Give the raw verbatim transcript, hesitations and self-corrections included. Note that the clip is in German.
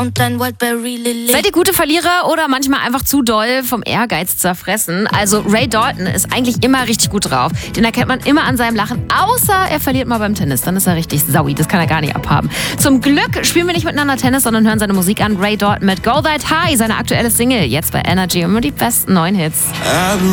und dein Wildberry Lily. Seid ihr gute Verlierer oder manchmal einfach zu doll vom Ehrgeiz zerfressen? Also Ray Dalton ist eigentlich immer richtig gut drauf. Den erkennt man immer an seinem Lachen, außer er verliert mal beim Tennis. Dann ist er richtig saui, das kann er gar nicht abhaben. Zum Glück spielen wir nicht miteinander Tennis, sondern hören seine Musik an. Ray Dalton mit Go That High, seine aktuelle Single. Jetzt bei Energy, immer die besten neuen Hits.